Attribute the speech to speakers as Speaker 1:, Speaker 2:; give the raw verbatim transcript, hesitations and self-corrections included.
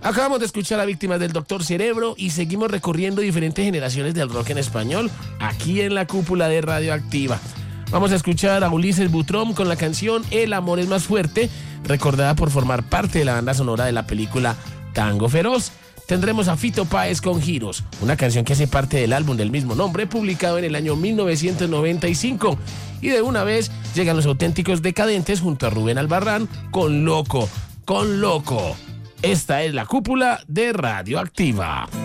Speaker 1: Acabamos de escuchar a Víctimas del Doctor Cerebro y seguimos recorriendo diferentes generaciones del rock en español aquí en la cúpula de Radioactiva. Vamos a escuchar a Ulises Butrón con la canción El amor es más fuerte, recordada por formar parte de la banda sonora de la película Tango Feroz. Tendremos a Fito Páez con Giros, una canción que hace parte del álbum del mismo nombre, publicado en el año mil novecientos noventa y cinco. Y de una vez llegan los Auténticos Decadentes junto a Rubén Albarrán con Loco, con Loco. Esta es la cúpula de Radioactiva.